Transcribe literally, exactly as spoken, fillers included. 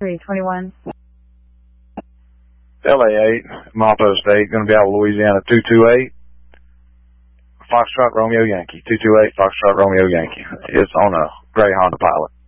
three twenty-one. L A eight, Malto State, going to be out of Louisiana, two two eight. Foxtrot Romeo Yankee, two two eight Foxtrot Romeo Yankee. It's on a gray Honda Pilot.